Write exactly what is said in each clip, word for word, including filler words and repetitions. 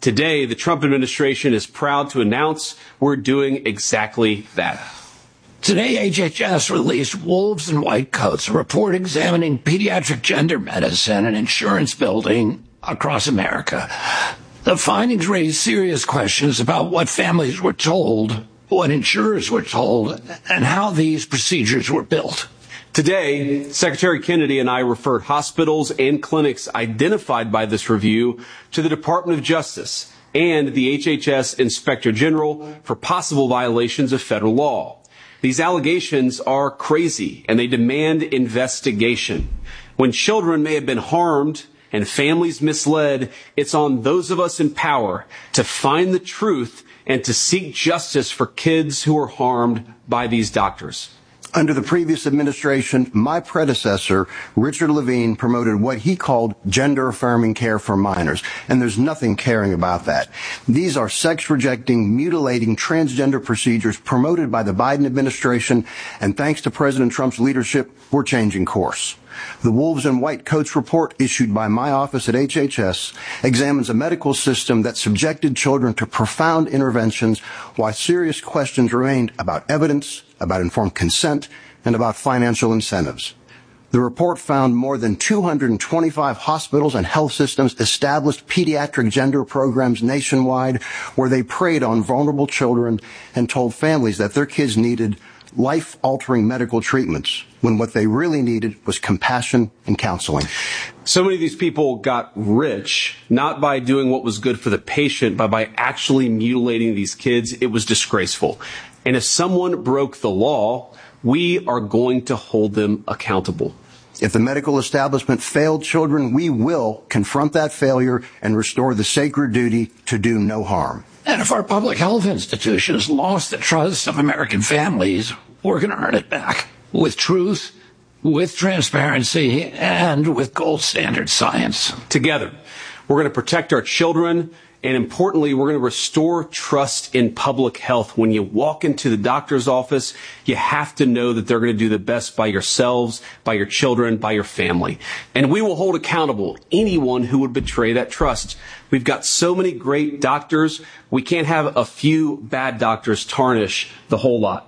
Today, the Trump administration is proud to announce we're doing exactly that. Today, H H S released Wolves in White Coats, a report examining pediatric gender medicine and insurance building across America. The findings raise serious questions about what families were told, what insurers were told, and how these procedures were built. Today, Secretary Kennedy and I referred hospitals and clinics identified by this review to the Department of Justice and the H H S Inspector General for possible violations of federal law. These allegations are crazy, and they demand investigation. When children may have been harmed and families misled, it's on those of us in power to find the truth and to seek justice for kids who are harmed by these doctors. Under the previous administration, my predecessor, Richard Levine, promoted what he called gender-affirming care for minors, and there's nothing caring about that. These are sex-rejecting, mutilating, transgender procedures promoted by the Biden administration, and thanks to President Trump's leadership, we're changing course. The Wolves in White Coats report issued by my office at H H S examines a medical system that subjected children to profound interventions while serious questions remained about evidence, about informed consent, and about financial incentives. The report found more than two hundred twenty-five hospitals and health systems established pediatric gender programs nationwide where they preyed on vulnerable children and told families that their kids needed life-altering medical treatments when what they really needed was compassion and counseling. So many of these people got rich, not by doing what was good for the patient, but by actually mutilating these kids. It was disgraceful. And if someone broke the law, we are going to hold them accountable. If the medical establishment failed children, we will confront that failure and restore the sacred duty to do no harm. And if our public health institutions lost the trust of American families, we're going to earn it back with truth, with transparency, and with gold standard science. Together, we're going to protect our children, and importantly, we're going to restore trust in public health. When you walk into the doctor's office, you have to know that they're going to do the best by yourselves, by your children, by your family. And we will hold accountable anyone who would betray that trust. We've got so many great doctors. We can't have a few bad doctors tarnish the whole lot.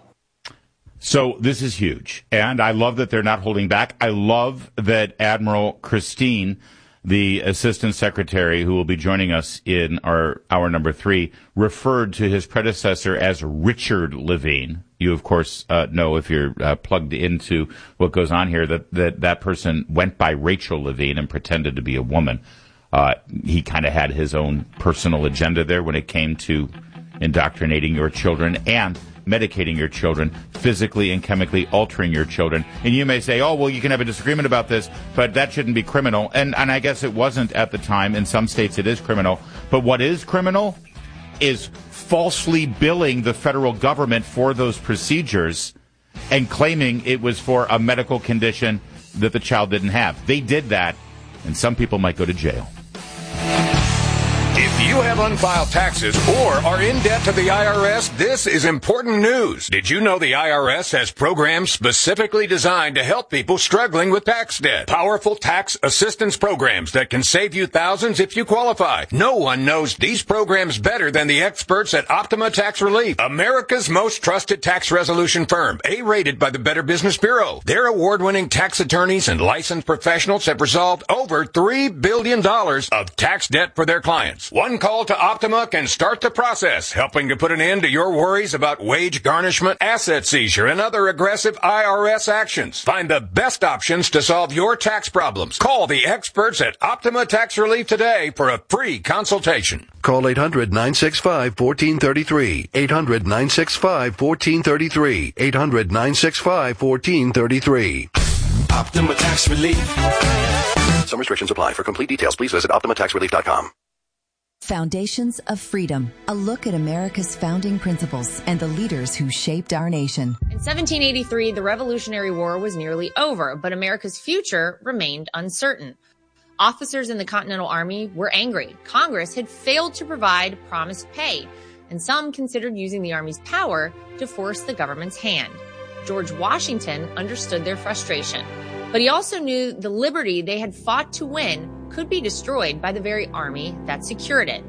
So this is huge, and I love that they're not holding back. I love that Admiral Christine, the Assistant Secretary who will be joining us in our hour number three, referred to his predecessor as Richard Levine. You, of course, uh, know if you're uh, plugged into what goes on here that, that that person went by Rachel Levine and pretended to be a woman. Uh, he kind of had his own personal agenda there when it came to indoctrinating your children and medicating your children, physically and chemically altering your children. And you may say, oh, well, you can have a disagreement about this, but that shouldn't be criminal. And, and I guess it wasn't at the time. In some states it is criminal. But what is criminal is falsely billing the federal government for those procedures and claiming it was for a medical condition that the child didn't have. They did that, and some people might go to jail. If you have unfiled taxes or are in debt to the I R S, this is important news. Did you know the I R S has programs specifically designed to help people struggling with tax debt? Powerful tax assistance programs that can save you thousands if you qualify. No one knows these programs better than the experts at Optima Tax Relief, America's most trusted tax resolution firm, A-rated by the Better Business Bureau. Their award-winning tax attorneys and licensed professionals have resolved over three billion dollars of tax debt for their clients. One call to Optima can start the process, helping to put an end to your worries about wage garnishment, asset seizure, and other aggressive I R S actions. Find the best options to solve your tax problems. Call the experts at Optima Tax Relief today for a free consultation. Call eight hundred, nine six five, one four three three. eight hundred, nine six five, one four three three. eight hundred, nine six five, one four three three. Optima Tax Relief. Some restrictions apply. For complete details, please visit optima tax relief dot com. Foundations of Freedom, a look at America's founding principles and the leaders who shaped our nation. In seventeen eighty-three, the Revolutionary War was nearly over, but America's future remained uncertain. Officers in the Continental Army were angry. Congress had failed to provide promised pay, and some considered using the Army's power to force the government's hand. George Washington understood their frustration, but he also knew the liberty they had fought to win could be destroyed by the very army that secured it.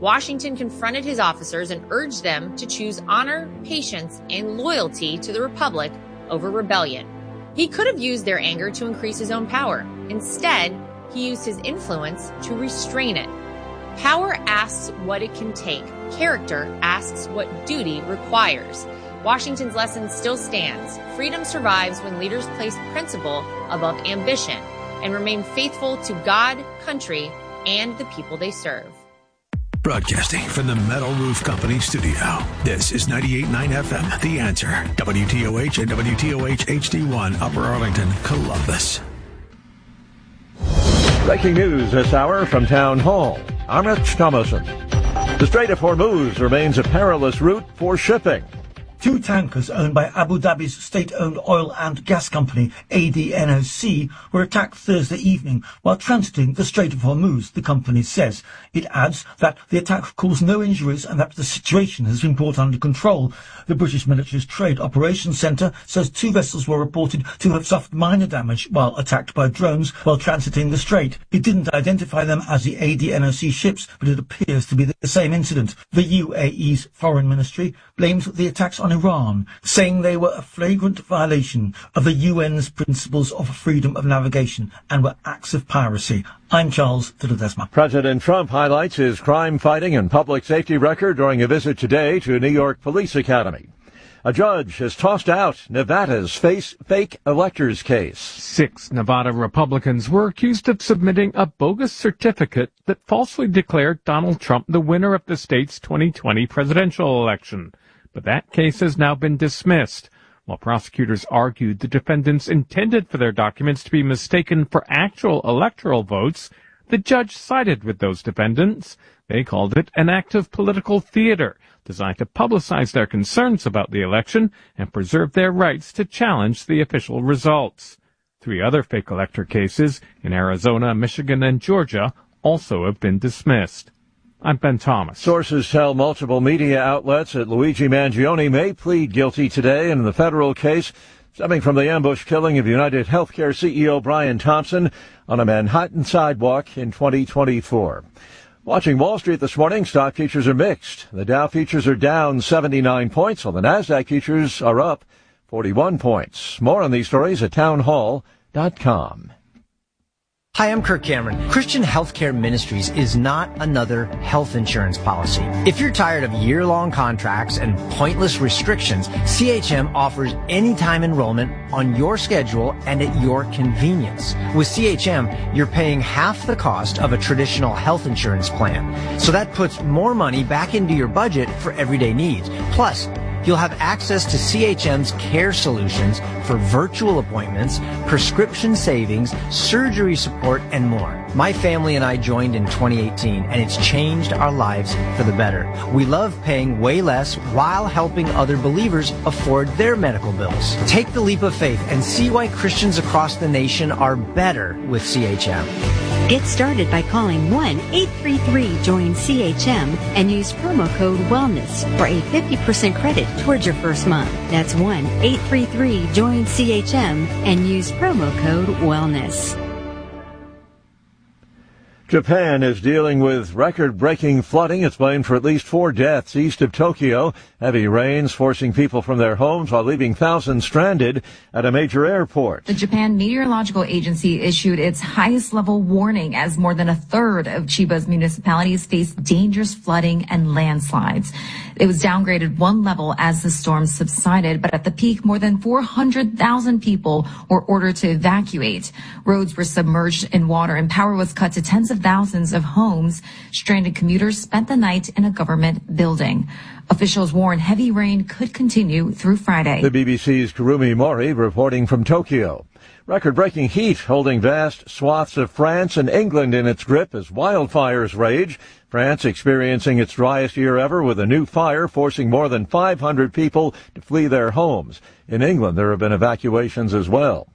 Washington confronted his officers and urged them to choose honor, patience, and loyalty to the Republic over rebellion. He could have used their anger to increase his own power. Instead, he used his influence to restrain it. Power asks what it can take. Character asks what duty requires. Washington's lesson still stands. Freedom survives when leaders place principle above ambition and remain faithful to God, country, and the people they serve. Broadcasting from the Metal Roof Company studio, this is ninety-eight point nine F M, The Answer, W T O H and W T O H H D one, Upper Arlington, Columbus. Breaking news this hour from Town Hall. I'm Rich Thomason. The Strait of Hormuz remains a perilous route for shipping. Two tankers owned by Abu Dhabi's state-owned oil and gas company, A D N O C, were attacked Thursday evening while transiting the Strait of Hormuz, the company says. It adds that the attack caused no injuries and that the situation has been brought under control. The British military's Trade Operations Centre says two vessels were reported to have suffered minor damage while attacked by drones while transiting the strait. It didn't identify them as the A D N O C ships, but it appears to be the same incident. The U A E's Foreign Ministry blames the attacks on Iran, saying they were a flagrant violation of the U N's principles of freedom of navigation and were acts of piracy. I'm Charles de Ledesma. President Trump highlights his crime-fighting and public safety record during a visit today to New York Police Academy. A judge has tossed out Nevada's face fake electors case. Six Nevada Republicans were accused of submitting a bogus certificate that falsely declared Donald Trump the winner of the state's twenty twenty presidential election. But that case has now been dismissed. While prosecutors argued the defendants intended for their documents to be mistaken for actual electoral votes, the judge sided with those defendants. They called it an act of political theater designed to publicize their concerns about the election and preserve their rights to challenge the official results. Three other fake elector cases in Arizona, Michigan, and Georgia also have been dismissed. I'm Ben Thomas. Sources tell multiple media outlets that Luigi Mangione may plead guilty today in the federal case stemming from the ambush killing of United Healthcare C E O Brian Thompson on a Manhattan sidewalk in twenty twenty-four. Watching Wall Street this morning, stock futures are mixed. The Dow futures are down seventy-nine points, while the Nasdaq futures are up forty-one points. More on these stories at townhall dot com. Hi, I'm Kirk Cameron. Christian Healthcare Ministries is not another health insurance policy. If you're tired of year-long contracts and pointless restrictions, C H M offers anytime enrollment on your schedule and at your convenience. With C H M, you're paying half the cost of a traditional health insurance plan. So that puts more money back into your budget for everyday needs. Plus, you'll have access to C H M's care solutions for virtual appointments, prescription savings, surgery support, and more. My family and I joined in twenty eighteen, and it's changed our lives for the better. We love paying way less while helping other believers afford their medical bills. Take the leap of faith and see why Christians across the nation are better with C H M. Get started by calling one eight three three join C H M and use promo code WELLNESS for a fifty percent credit towards your first month. That's one eight three three join C H M and use promo code WELLNESS. Japan is dealing with record-breaking flooding. It's blamed for at least four deaths east of Tokyo. Heavy rains forcing people from their homes while leaving thousands stranded at a major airport. The Japan Meteorological Agency issued its highest level warning as more than a third of Chiba's municipalities face dangerous flooding and landslides. It was downgraded one level as the storm subsided, but at the peak, more than four hundred thousand people were ordered to evacuate. Roads were submerged in water and power was cut to tens of thousands of homes. Stranded commuters spent the night in a government building. Officials warn heavy rain could continue through Friday. The B B C's Kurumi Mori reporting from Tokyo. Record-breaking heat holding vast swaths of France and England in its grip as wildfires rage. France experiencing its driest year ever with a new fire forcing more than five hundred people to flee their homes. In England, there have been evacuations as well.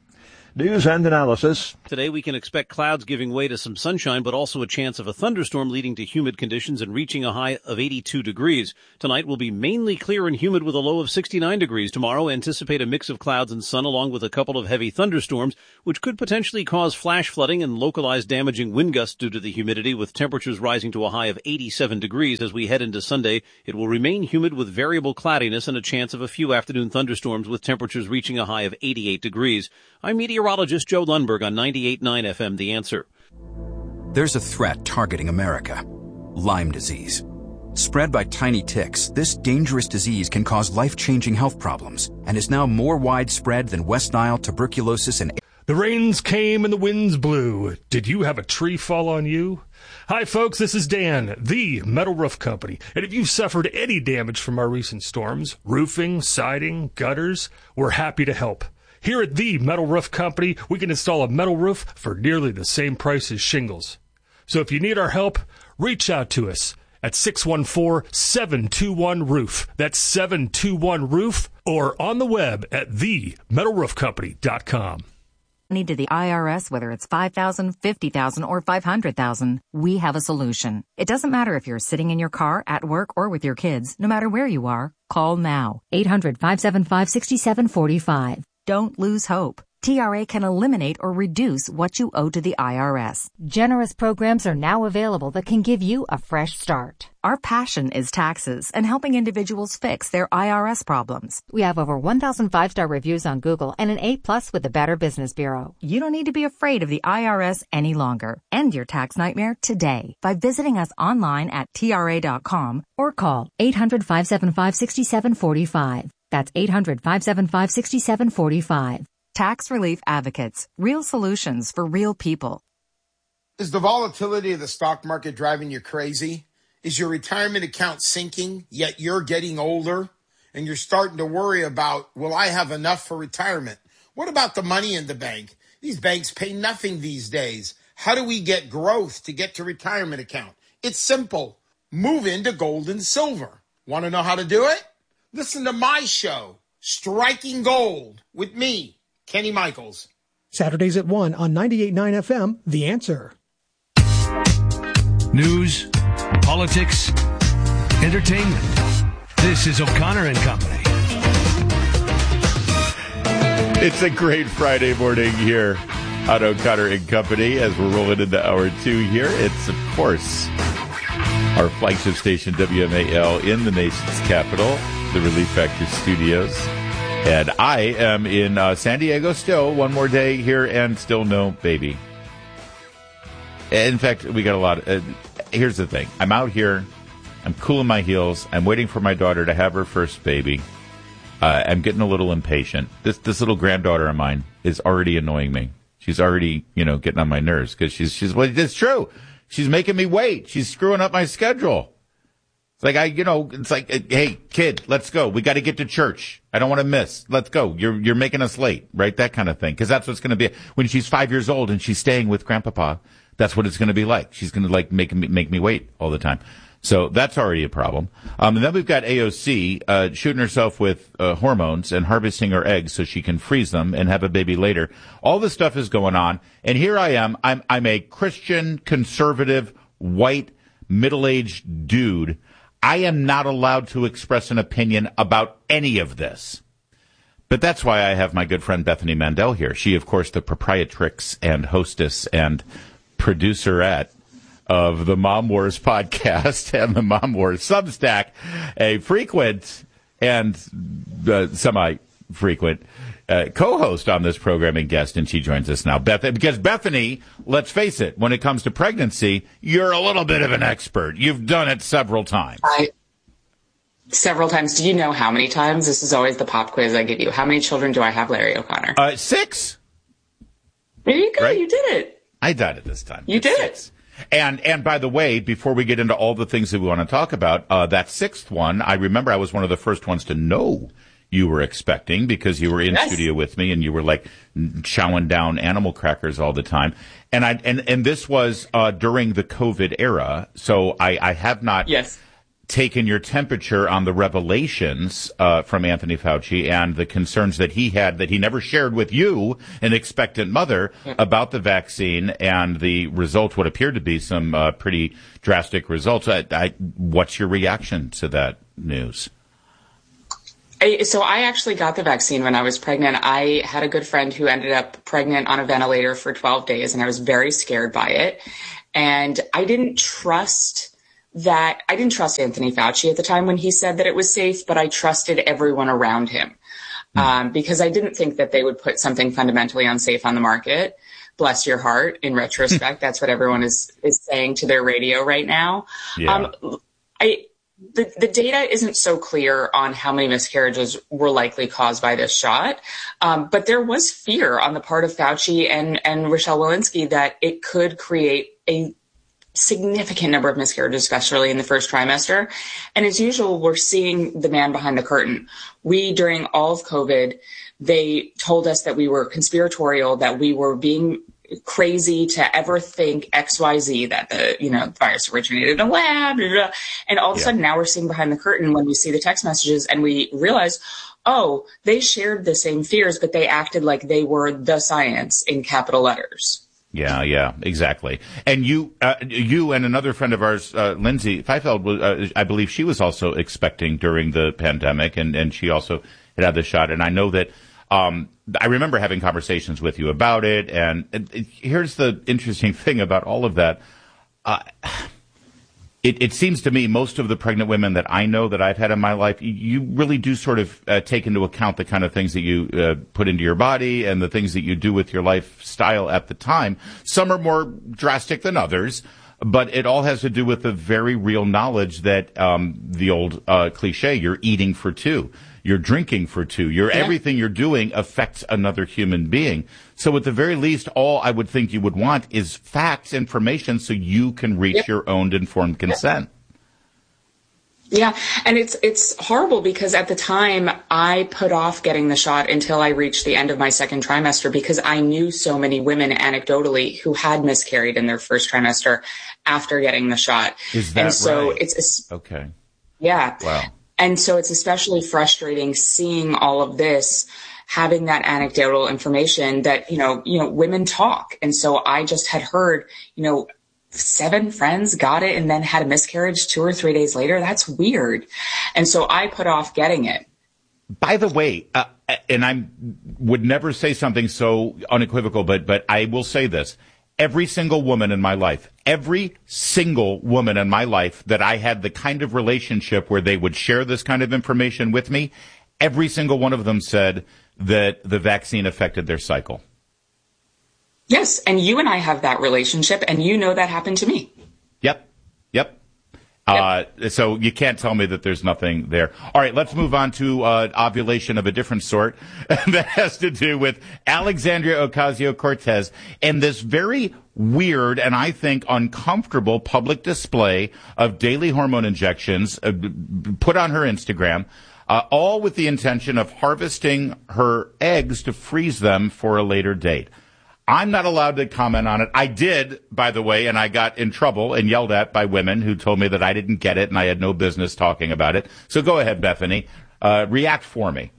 News and analysis. Today we can expect clouds giving way to some sunshine, but also a chance of a thunderstorm leading to humid conditions and reaching a high of eighty-two degrees. Tonight will be mainly clear and humid with a low of sixty-nine degrees. Tomorrow anticipate a mix of clouds and sun along with a couple of heavy thunderstorms, which could potentially cause flash flooding and localized damaging wind gusts due to the humidity, with temperatures rising to a high of eighty-seven degrees. As we head into Sunday, it will remain humid with variable cloudiness and a chance of a few afternoon thunderstorms with temperatures reaching a high of eighty-eight degrees. I'm meteorologist Joe Lundberg on ninety-eight point nine F M, The Answer. There's a threat targeting America. Lyme disease. Spread by tiny ticks, this dangerous disease can cause life-changing health problems and is now more widespread than West Nile tuberculosis and... The rains came and the winds blew. Did you have a tree fall on you? Hi, folks, this is Dan, the Metal Roof Company. And if you've suffered any damage from our recent storms, roofing, siding, gutters, we're happy to help. Here at the Metal Roof Company, we can install a metal roof for nearly the same price as shingles. So if you need our help, reach out to us at six one four, seven two one, roof. That's seven two one, roof, or on the web at the metal roof company dot com. Money to the I R S, whether it's five thousand dollars, fifty thousand dollars, or five hundred thousand dollars, we have a solution. It doesn't matter if you're sitting in your car, at work, or with your kids. No matter where you are, call now. eight hundred, five seven five, six seven four five. Don't lose hope. T R A can eliminate or reduce what you owe to the I R S. Generous programs are now available that can give you a fresh start. Our passion is taxes and helping individuals fix their I R S problems. We have over one thousand five-star reviews on Google and an A plus with the Better Business Bureau. You don't need to be afraid of the I R S any longer. End your tax nightmare today by visiting us online at T R A dot com or call eight hundred, five seven five, six seven four five. That's eight hundred, five seven five, six seven four five. Tax Relief Advocates. Real solutions for real people. Is the volatility of the stock market driving you crazy? Is your retirement account sinking, yet you're getting older? And you're starting to worry about, will I have enough for retirement? What about the money in the bank? These banks pay nothing these days. How do we get growth to get to retirement account? It's simple. Move into gold and silver. Want to know how to do it? Listen to my show, Striking Gold, with me, Kenny Michaels. Saturdays at one on ninety-eight point nine F M, The Answer. News, politics, entertainment. This is O'Connor and Company. It's a great Friday morning here on O'Connor and Company as we're rolling into hour two here. It's, of course, our flagship station, W M A L, in the nation's capital, the Relief Factor Studios. And I am in uh, San Diego still, one more day here, and still no baby. In fact, we got a lot. Of, uh, here's the thing. I'm out here. I'm cooling my heels. I'm waiting for my daughter to have her first baby. Uh, I'm getting a little impatient. This this little granddaughter of mine is already annoying me. She's already, you know, getting on my nerves because she's, she's, well, it's true. She's making me wait. She's screwing up my schedule. It's like, I, you know, it's like, hey, kid, let's go. We got to get to church. I don't want to miss. Let's go. You're, you're making us late, right? That kind of thing. Cause that's what's going to be when she's five years old and she's staying with grandpapa. That's what it's going to be like. She's going to like make me, make me wait all the time. So that's already a problem. Um, and then we've got A O C, uh, shooting herself with, uh, hormones and harvesting her eggs so she can freeze them and have a baby later. All this stuff is going on. And here I am. I'm, I'm a Christian, conservative, white, middle-aged dude. I am not allowed to express an opinion about any of this. But that's why I have my good friend Bethany Mandel here. She, of course, the proprietrix and hostess and producerette of the Mom Wars podcast and the Mom Wars Substack, a frequent and uh, semi-frequent uh, co-host on this program and guest, and she joins us now. Beth, because Bethany, let's face it, when it comes to pregnancy, you're a little bit of an expert. You've done it several times. I, several times. Do you know how many times? This is always the pop quiz I give you. How many children do I have, Larry O'Connor? Uh, six. There you go. Right? You did it. I did it this time. You it's did six. it. And and by the way, before we get into all the things that we want to talk about, uh, that sixth one, I remember I was one of the first ones to know you were expecting because you were in yes. studio with me and you were like chowing down animal crackers all the time. And I and, and this was uh, during the COVID era, so I, I have not yes. taken your temperature on the revelations uh, from Anthony Fauci and the concerns that he had that he never shared with you, an expectant mother, about the vaccine and the result, what appeared to be some uh, pretty drastic results. I, I, what's your reaction to that news? I, so I actually got the vaccine when I was pregnant. I had a good friend who ended up pregnant on a ventilator for twelve days, and I was very scared by it. And I didn't trust that I didn't trust Anthony Fauci at the time when he said that it was safe, but I trusted everyone around him um, because I didn't think that they would put something fundamentally unsafe on the market. Bless your heart. In retrospect, that's what everyone is, is saying to their radio right now. Yeah. Um, I, the, the data isn't so clear on how many miscarriages were likely caused by this shot. Um, but there was fear on the part of Fauci and, and Rochelle Walensky that it could create a significant number of miscarriages, especially in the first trimester. And as usual, we're seeing the man behind the curtain. We, during all of COVID, they told us that we were conspiratorial, that we were being crazy to ever think X Y Z, that the, you know, virus originated in a lab, blah, blah, blah. And all of a yeah. sudden now we're seeing behind the curtain when we see the text messages and we realize, oh, they shared the same fears, but they acted like they were the science in capital letters. Yeah, yeah, exactly. And you, uh, you and another friend of ours, uh, Lindsay Feifeld, uh, I believe she was also expecting during the pandemic, and, and she also had had the shot. And I know that, um, I remember having conversations with you about it. And it, it, here's the interesting thing about all of that. Uh, It, it seems to me most of the pregnant women that I know that I've had in my life, you really do sort of uh, take into account the kind of things that you uh, put into your body and the things that you do with your lifestyle at the time. Some are more drastic than others, but it all has to do with the very real knowledge that um, the old uh, cliche, you're eating for two. You're drinking for two. Your yeah. everything you're doing affects another human being. So at the very least, all I would think you would want is facts, information, so you can reach yep. your own informed consent. Yeah, and it's it's horrible because at the time I put off getting the shot until I reached the end of my second trimester because I knew so many women anecdotally who had miscarried in their first trimester after getting the shot. Is that and so right? It's okay. Yeah. Wow. And so it's especially frustrating seeing all of this, having that anecdotal information that, you know, you know, women talk. And so I just had heard, you know, seven friends got it and then had a miscarriage two or three days later. That's weird. And so I put off getting it. By the way, uh, and I would never say something so unequivocal, but, but I will say this. Every single woman in my life, every single woman in my life that I had the kind of relationship where they would share this kind of information with me, every single one of them said that the vaccine affected their cycle. Yes, and you and I have that relationship, and you know that happened to me. Yep, yep. Uh, so you can't tell me that there's nothing there. All right, let's move on to uh, ovulation of a different sort that has to do with Alexandria Ocasio-Cortez and this very weird and I think uncomfortable public display of daily hormone injections uh, put on her Instagram, uh, all with the intention of harvesting her eggs to freeze them for a later date. I'm not allowed to comment on it. I did, by the way, and I got in trouble and yelled at by women who told me that I didn't get it and I had no business talking about it. So go ahead, Bethany. Uh, react for me.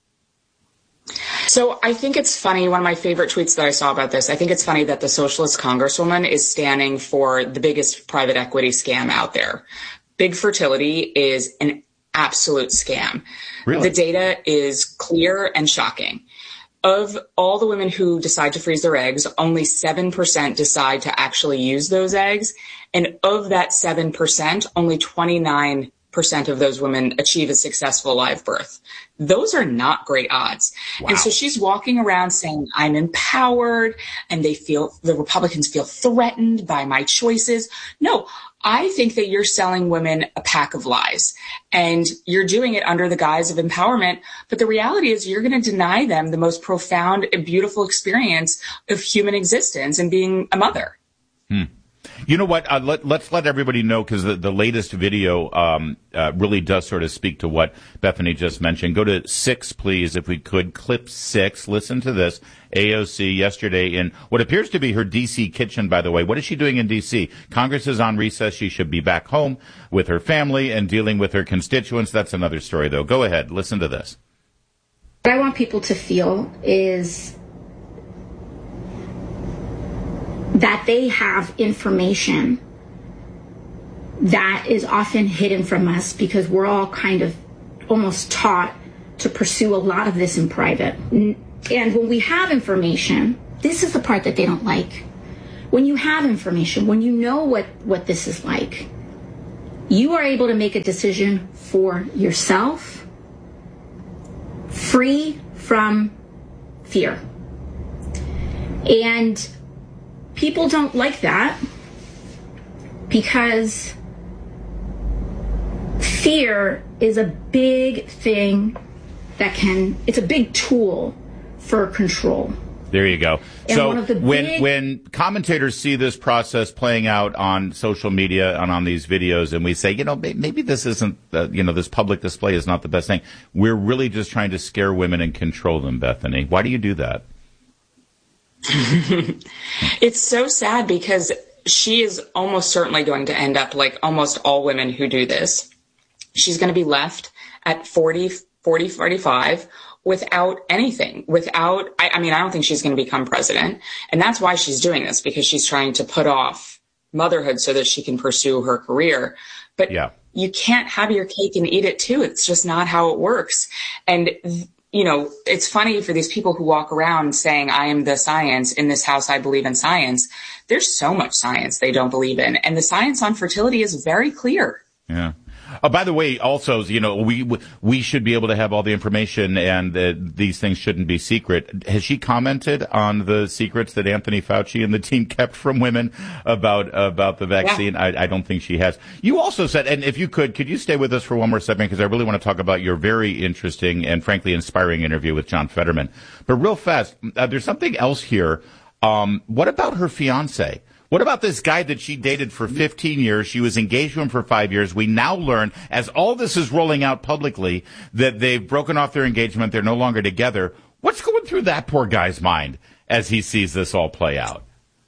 So I think it's funny, one of my favorite tweets that I saw about this, I think it's funny that the socialist congresswoman is standing for the biggest private equity scam out there. Big fertility is an absolute scam. Really? The data is clear and shocking. Of all the women who decide to freeze their eggs, only seven percent decide to actually use those eggs. And of that seven percent, only twenty-nine percent of those women achieve a successful live birth. Those are not great odds. Wow. And so she's walking around saying, I'm empowered, and they feel, the Republicans feel threatened by my choices. No, I think that you're selling women a pack of lies, and you're doing it under the guise of empowerment. But the reality is you're going to deny them the most profound and beautiful experience of human existence and being a mother. Hmm. You know what? Uh, let, let's let everybody know, because the, the latest video um, uh, really does sort of speak to what Bethany just mentioned. Go to six, please, if we could. Clip six. Listen to this. A O C yesterday in what appears to be her D C kitchen, by the way. What is she doing in D C? Congress is on recess. She should be back home with her family and dealing with her constituents. That's another story, though. Go ahead. Listen to this. What I want people to feel is that they have information that is often hidden from us because we're all kind of almost taught to pursue a lot of this in private. And when we have information, this is the part that they don't like. When you have information, when you know what, what this is like, you are able to make a decision for yourself, free from fear. And people don't like that because fear is a big thing that can, it's a big tool for control. There you go. And so one of the when big- when commentators see this process playing out on social media and on these videos, and we say, you know, maybe this isn't, uh, you know, this public display is not the best thing. We're really just trying to scare women and control them, Bethany. Why do you do that? It's so sad because she is almost certainly going to end up like almost all women who do this. She's going to be left at forty, forty, forty-five without anything, without, I, I mean, I don't think she's going to become president. And that's why she's doing this, because she's trying to put off motherhood so that she can pursue her career. But yeah. You can't have your cake and eat it too. It's just not how it works. And you know, it's funny for these people who walk around saying, I am the science. In this house, I believe in science. There's so much science they don't believe in. And the science on fertility is very clear. Yeah. Oh, by the way, also, you know, we we should be able to have all the information, and uh, these things shouldn't be secret. Has she commented on the secrets that Anthony Fauci and the team kept from women about about the vaccine? Yeah. I, I don't think she has. You also said, and if you could, could you stay with us for one more second, because I really want to talk about your very interesting and frankly inspiring interview with John Fetterman. But real fast, uh, there's something else here. Um, what about her fiance? What about this guy that she dated for fifteen years? She was engaged to him for five years. We now learn, as all this is rolling out publicly, that they've broken off their engagement. They're no longer together. What's going through that poor guy's mind as he sees this all play out?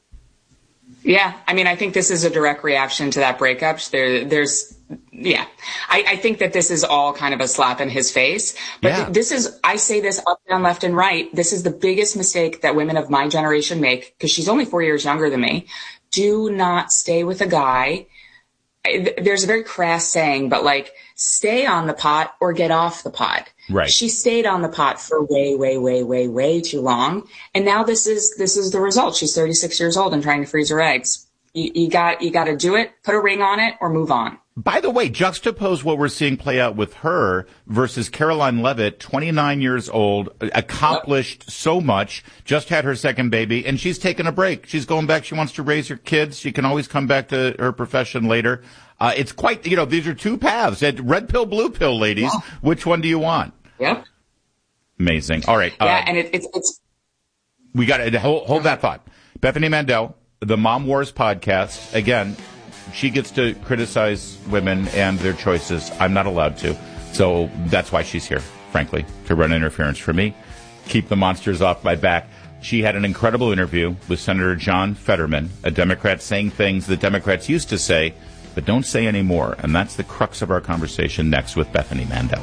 Yeah, I mean, I think this is a direct reaction to that breakup. There, there's, yeah, I, I think that this is all kind of a slap in his face. But Yeah. th- this is, I say this up, down, left, and right. This is the biggest mistake that women of my generation make, because she's only four years younger than me. Do not stay with a guy. I- There's a very crass saying, but like, stay on the pot or get off the pot. Right. She stayed on the pot for way, way, way, way, way too long. And now this is, this is the result. She's thirty-six years old and trying to freeze her eggs. You, you got, you got to do it, put a ring on it, or move on. By the way, juxtapose what we're seeing play out with her versus Caroline Levitt, twenty-nine years old, accomplished yep. so much, just had her second baby, and she's taking a break. She's going back. She wants to raise her kids. She can always come back to her profession later. Uh, it's quite, you know, these are two paths. Red pill, blue pill, ladies. Yeah. Which one do you want? Yep. Amazing. All right. Yeah, uh, and it, it's, it's. We got to hold, hold that thought. Bethany Mandel, the Mom Wars podcast. Again, she gets to criticize women and their choices. I'm not allowed to. So that's why she's here, frankly, to run interference for me, keep the monsters off my back. She had an incredible interview with Senator John Fetterman, a Democrat saying things that Democrats used to say, but don't say anymore. And that's the crux of our conversation next with Bethany Mandel.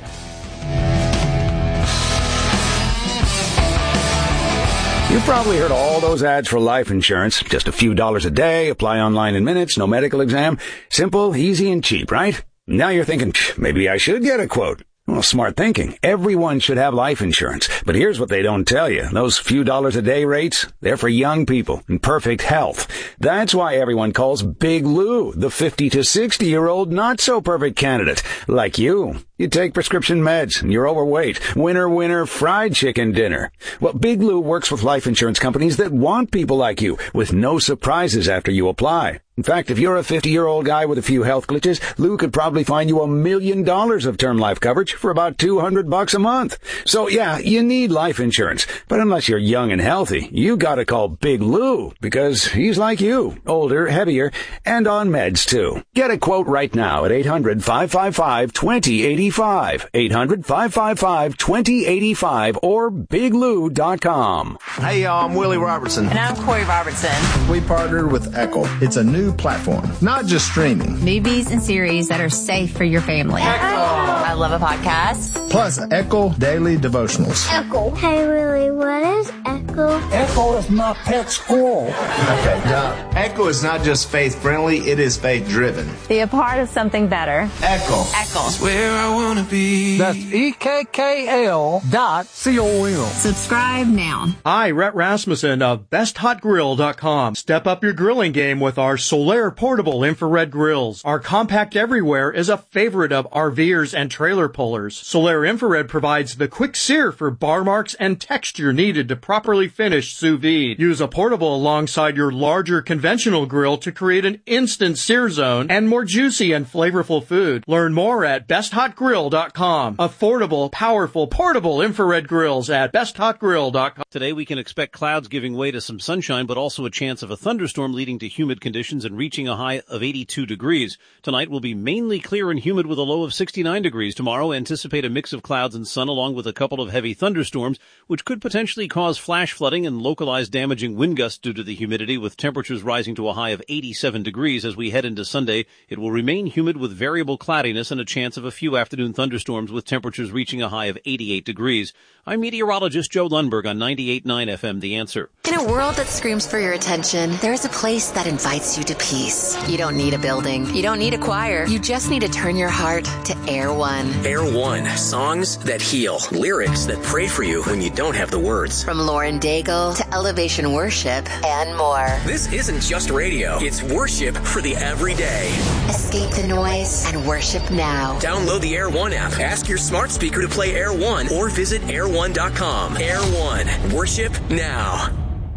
You've probably heard all those ads for life insurance. Just a few dollars a day, apply online in minutes, no medical exam. Simple, easy, and cheap, right? Now you're thinking, maybe I should get a quote. Well, smart thinking. Everyone should have life insurance. But here's what they don't tell you. Those few dollars a day rates, they're for young people in perfect health. That's why everyone calls Big Lou the fifty to sixty year old not so perfect candidate. Like you. You take prescription meds and you're overweight. Winner, winner, fried chicken dinner. Well, Big Lou works with life insurance companies that want people like you with no surprises after you apply. In fact, if you're a fifty-year-old guy with a few health glitches, Lou could probably find you a million dollars of term life coverage for about two hundred bucks a month. So yeah, you need life insurance. But unless you're young and healthy, you gotta call Big Lou, because he's like you, older, heavier, and on meds too. Get a quote right now at eight hundred, five five five, two zero eight five, eight hundred, five five five, two zero eight five, or big lou dot com. Hey y'all, I'm Willie Robertson. And I'm Corey Robertson. We partnered with Echo. It's a new platform, not just streaming. Movies and series that are safe for your family. Echo. I love a podcast. Plus, Echo Daily Devotionals. Echo. Hey, Willie, what is Echo? Echo is my pet squirrel. Okay, Doc. Echo is not just faith-friendly, it is faith-driven. Be a part of something better. Echo. Echo. It's where I want to be. That's E K K L dot C O M. Subscribe now. Hi, Rhett Rasmussen of best hot grill dot com. Step up your grilling game with our Solaire portable infrared grills. Our compact everywhere is a favorite of RVers and trailer pullers. Solaire infrared provides the quick sear for bar marks and texture needed to properly finish sous vide. Use a portable alongside your larger conventional grill to create an instant sear zone and more juicy and flavorful food. Learn more at best hot grill dot com. Affordable, powerful, portable infrared grills at best hot grill dot com. Today we can expect clouds giving way to some sunshine, but also a chance of a thunderstorm leading to humid conditions and reaching a high of eighty-two degrees. Tonight will be mainly clear and humid with a low of sixty-nine degrees. Tomorrow, anticipate a mix of clouds and sun along with a couple of heavy thunderstorms, which could potentially cause flash flooding and localized damaging wind gusts due to the humidity, with temperatures rising to a high of eighty-seven degrees. As we head into Sunday, it will remain humid with variable cloudiness and a chance of a few afternoon thunderstorms with temperatures reaching a high of eighty-eight degrees. I'm meteorologist Joe Lundberg on ninety-eight point nine F M, The Answer. In a world that screams for your attention, there's a place that invites you to peace. You don't need a building. You don't need a choir. You just need to turn your heart to Air One. Air One. Songs that heal. Lyrics that pray for you when you don't have the words. From Lauren Daigle to Elevation Worship and more. This isn't just radio. It's worship for the everyday. Escape the noise and worship now. Download the Air One app. Ask your smart speaker to play Air One or visit air one dot com. Air One. Worship now.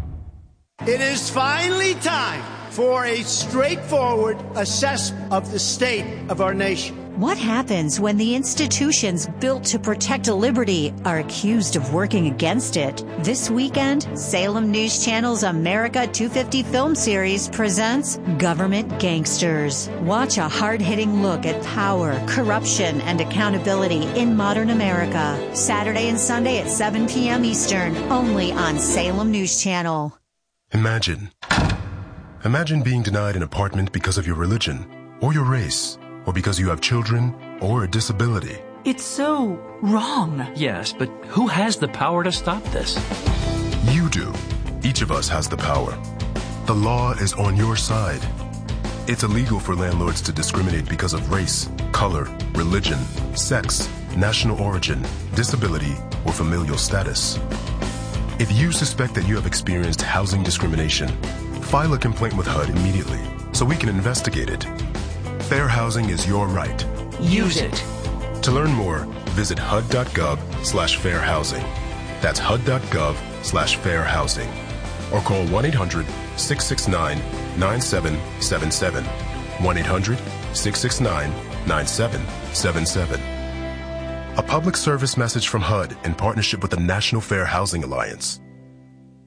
It is finally time for a straightforward assessment of the state of our nation. What happens when the institutions built to protect liberty are accused of working against it? This weekend, Salem News Channel's America two fifty film series presents Government Gangsters. Watch a hard-hitting look at power, corruption, and accountability in modern America. Saturday and Sunday at seven p.m. Eastern, only on Salem News Channel. Imagine. Imagine being denied an apartment because of your religion or your race, or because you have children, or a disability. It's so wrong. Yes, but who has the power to stop this? You do. Each of us has the power. The law is on your side. It's illegal for landlords to discriminate because of race, color, religion, sex, national origin, disability, or familial status. If you suspect that you have experienced housing discrimination, file a complaint with H U D immediately so we can investigate it. Fair housing is your right. Use it. To learn more, visit H U D dot gov slash fair housing. That's H U D dot gov slash fair housing. Or call one eight hundred, six six nine, nine seven seven seven. one eight hundred, six six nine, nine seven seven seven. A public service message from H U D in partnership with the National Fair Housing Alliance.